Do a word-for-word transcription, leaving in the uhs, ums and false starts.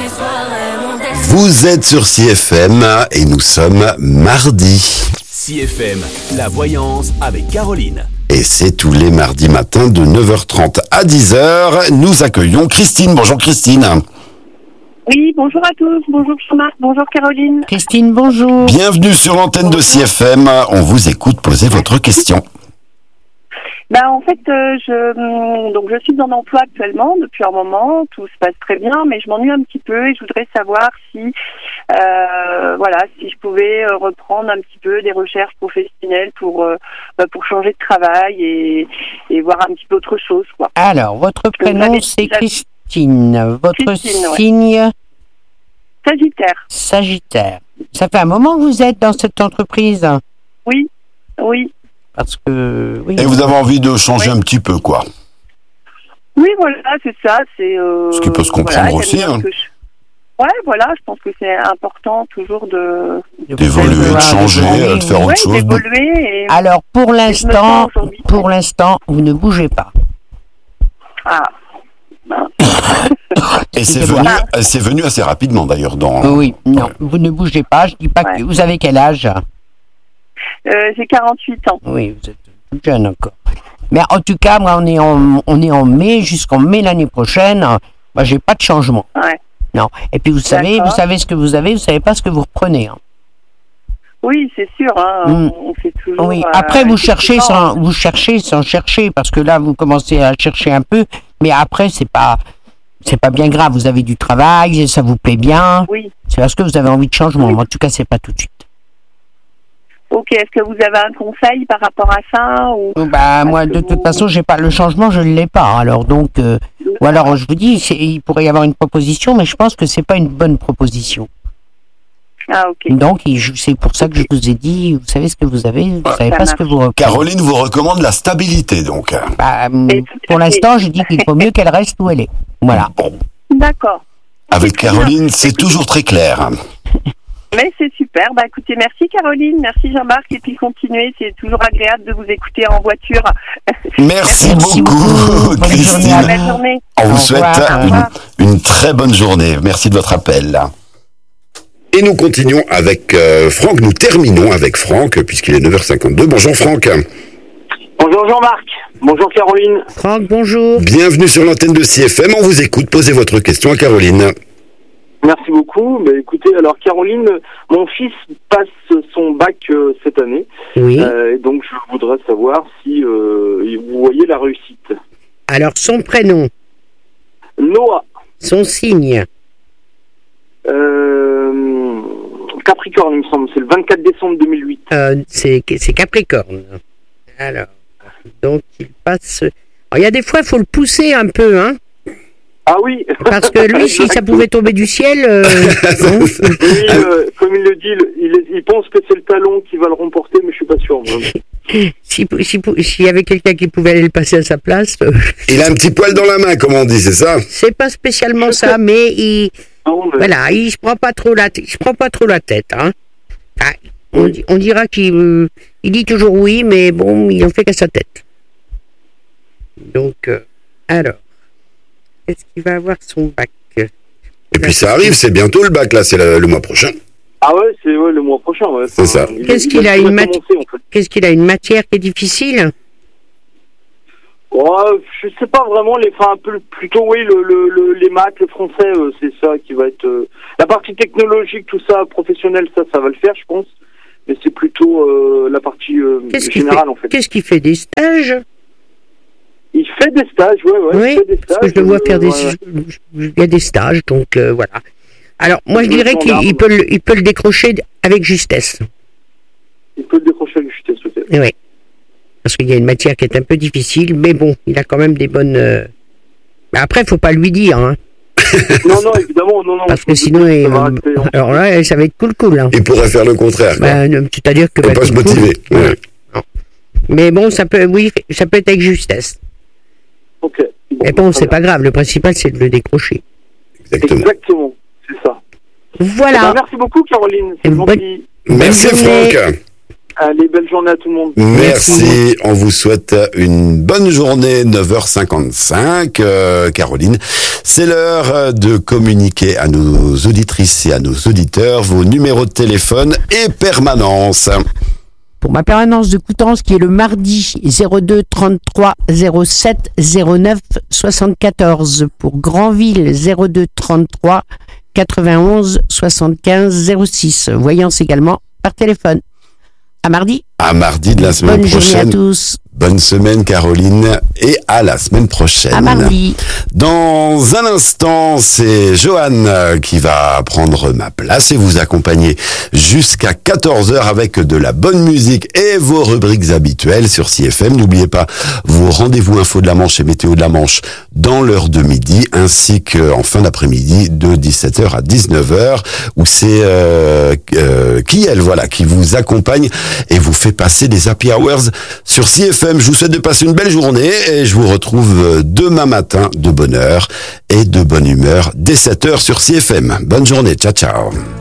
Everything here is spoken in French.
Vous êtes sur C F M et nous sommes mardi. C F M, la voyance avec Caroline. Et c'est tous les mardis matins de neuf heures trente à dix heures. Nous accueillons Christine. Bonjour Christine. Oui, bonjour à tous. Bonjour Jean-Marc. Bonjour Caroline. Christine, bonjour. Bienvenue sur l'antenne de C F M. On vous écoute, posez votre question. Ben, en fait, euh, je, donc je suis en emploi actuellement depuis un moment, tout se passe très bien, mais je m'ennuie un petit peu et je voudrais savoir si, euh, voilà, si je pouvais reprendre un petit peu des recherches professionnelles pour euh, pour changer de travail et, et voir un petit peu autre chose, quoi. Alors, votre prénom c'est Christine, votre Christine, ouais. signe Sagittaire. Sagittaire. Ça fait un moment que vous êtes dans cette entreprise. Oui, oui. Parce que oui. Et vous avez envie de changer oui. un petit peu, quoi. Oui, voilà, c'est ça. C'est, euh, Ce qui peut se comprendre voilà, aussi. Hein. Je... Ouais, voilà, je pense que c'est important toujours de... D'évoluer, de changer, de faire autre ouais, chose. d'évoluer. Et... Alors, pour l'instant, pour l'instant, vous ne bougez pas. Ah. Et c'est venu, c'est venu assez rapidement, d'ailleurs. Dans... Oui, non, ouais. Vous ne bougez pas. Je dis pas ouais. que vous avez quel âge? Euh, j'ai quarante-huit ans. Oui, vous êtes toute jeune encore. Mais en tout cas, moi, on est en, on est en mai, jusqu'en mai l'année prochaine. Moi, j'ai pas de changement. Ouais. Non. Et puis, vous savez, D'accord. vous savez ce que vous avez, vous savez pas ce que vous reprenez. Hein. Oui, c'est sûr. Hein. Mm. On fait toujours. Oui. Après, euh, vous cherchez sans, vous cherchez sans chercher, parce que là, vous commencez à chercher un peu. Mais après, c'est pas, c'est pas bien grave. Vous avez du travail, ça vous plaît bien. Oui. C'est parce que vous avez envie de changement. Oui. En tout cas, c'est pas tout de suite. Ok, est-ce que vous avez un conseil par rapport à ça ou... Bah moi, de toute vous... façon, j'ai pas le changement, je ne l'ai pas. Alors donc, euh, ou alors je vous dis, c'est, il pourrait y avoir une proposition, mais je pense que c'est pas une bonne proposition. Ah ok. Donc c'est pour ça que je vous ai dit, vous savez ce que vous avez, vous ah, savez pas marche. Ce que vous reprenez. Caroline vous recommande la stabilité, donc. Bah, pour l'instant, je dis qu'il faut mieux qu'elle reste où elle est. Voilà. Bon. D'accord. Avec Caroline, c'est toujours très clair. Mais c'est super. Bah écoutez, merci Caroline, merci Jean-Marc, et puis continuez. C'est toujours agréable de vous écouter en voiture. Merci, merci beaucoup, beaucoup, Christine. Bonne journée. journée. On vous souhaite une, une très bonne journée. Merci de votre appel. Et nous continuons avec euh, Franck. Nous terminons avec Franck, puisqu'il est neuf heures cinquante-deux. Bonjour Franck. Bonjour Jean-Marc. Bonjour Caroline. Franck, bonjour. Bienvenue sur l'antenne de C F M. On vous écoute. Posez votre question à Caroline. Merci beaucoup. Bah, écoutez, alors Caroline, mon fils passe son bac euh, cette année. Oui. Euh, donc je voudrais savoir si euh, vous voyez la réussite. Alors son prénom. Noah. Son signe. Euh, Capricorne, il me semble. C'est le vingt-quatre décembre deux mille huit. Euh, c'est, c'est Capricorne. Alors, donc il passe. Alors, il y a des fois, il faut le pousser un peu, hein. Ah oui. Parce que lui, si ça pouvait tomber du ciel... Euh, oui, euh, comme il le dit, il, il pense que c'est le talon qui va le remporter, mais je suis pas sûr. si, si, s'il y avait quelqu'un qui pouvait aller le passer à sa place... Euh, il a un petit poil dans la main, comme on dit, c'est ça? C'est pas spécialement ça, mais il... Non, mais... Voilà, il se prend pas trop la, il se prend pas trop la tête. Hein. Ah, on, on dira qu'il euh, il dit toujours oui, mais bon, il en fait qu'à sa tête. Donc, euh, alors... Est-ce qu'il va avoir son bac? Et puis ça arrive, c'est bientôt le bac, là, c'est le, le mois prochain. Ah ouais, c'est ouais, le mois prochain, ouais. C'est ça. Il, Qu'est-ce il qu'il a, a une matière en fait. Qu'est-ce qu'il a une matière qui est difficile? Ouais, je sais pas vraiment, les, enfin, un peu plutôt, oui, le, le, le, les maths, le français, euh, c'est ça qui va être... Euh, la partie technologique, tout ça, professionnel, ça, ça va le faire, je pense. Mais c'est plutôt euh, la partie euh, générale, fait, en fait. Qu'est-ce qu'il fait, des stages? Il fait des stages, ouais, ouais. Oui, il fait des stages, parce que je le vois euh, faire des... Ouais. Il y a des stages, donc euh, voilà. Alors, moi, je dirais qu'il il peut, le, il peut le décrocher avec justesse. Il peut le décrocher avec justesse, peut-être. Oui. Parce qu'il y a une matière qui est un peu difficile, mais bon, il a quand même des bonnes... Euh... Mais après, il ne faut pas lui dire, hein. Non, non, évidemment, non, non. Parce que sinon, il... alors là, ça va être cool, cool. Hein. Il pourrait faire le contraire, quoi. Ben, c'est-à-dire que... Il ne faut bah, pas se motiver. Cool. Ouais. Non. Mais bon, ça peut, oui, ça peut être avec justesse. Ok. Bon, mais bon, c'est pas grave. Le principal, c'est de le décrocher. Exactement. Exactement. C'est ça. Voilà. Eh ben, merci beaucoup, Caroline. C'est bonne... gentil. Merci, Franck. Allez, belle journée à tout le monde. Merci. Merci. On vous souhaite une bonne journée, neuf heures cinquante-cinq. Euh, Caroline, c'est l'heure de communiquer à nos auditrices et à nos auditeurs vos numéros de téléphone et permanence. Pour ma permanence de Coutances, qui est le mardi zéro deux trente-trois zéro sept zéro neuf soixante-quatorze. Pour Granville, zéro deux trente-trois quatre-vingt-onze soixante-quinze zéro six. Voyance également par téléphone. À mardi. À mardi de la semaine Bonne prochaine. Bonne journée à tous. Bonne semaine Caroline et à la semaine prochaine. À mardi. Dans un instant, c'est Johan qui va prendre ma place et vous accompagner jusqu'à quatorze heures avec de la bonne musique et vos rubriques habituelles sur C F M. N'oubliez pas vos rendez-vous info de la Manche et météo de la Manche dans l'heure de midi ainsi qu'en fin d'après-midi de dix-sept heures à dix-neuf heures où c'est euh, euh, Kiel, voilà, qui vous accompagne et vous fait passer des happy hours sur C F M. Je vous souhaite de passer une belle journée et je vous retrouve demain matin de bonne heure et de bonne humeur dès sept heures sur C F M. Bonne journée, ciao ciao.